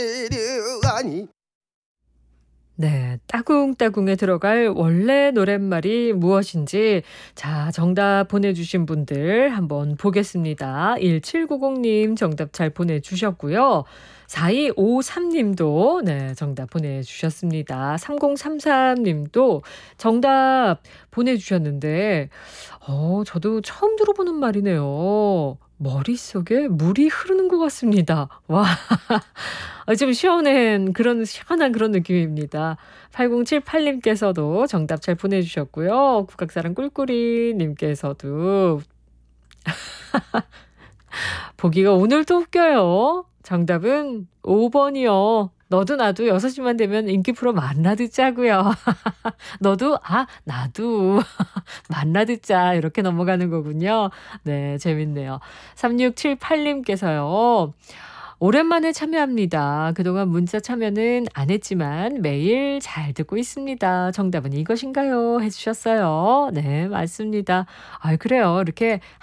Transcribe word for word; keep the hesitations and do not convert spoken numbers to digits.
내려가니. 네. 따궁따궁에 들어갈 원래 노랫말이 무엇인지 자 정답 보내주신 분들 한번 보겠습니다. 일칠구공 님 정답 잘 보내주셨고요. 사이오삼 님도 네 정답 보내주셨습니다. 삼공삼삼 님도 정답 보내주셨는데 어 저도 처음 들어보는 말이네요. 머릿속에 물이 흐르는 것 같습니다. 와. 아 좀 시원한 그런 시원한 그런 느낌입니다. 팔공칠팔 님께서도 정답 잘 보내주셨고요. 국악사랑 꿀꿀이 님께서도 보기가 오늘도 웃겨요. 정답은 오 번이요. 너도 나도 여섯 시만 되면 인기 프로 만나 듣자고요. 너도 아 나도 만나 듣자 이렇게 넘어가는 거군요. 네 재밌네요. 삼육칠팔 님께서요. 오랜만에 참여합니다. 그동안 문자 참여는 안 했지만 매일 잘 듣고 있습니다. 정답은 이것인가요? 해 주셨어요. 네 맞습니다. 아 그래요. 이렇게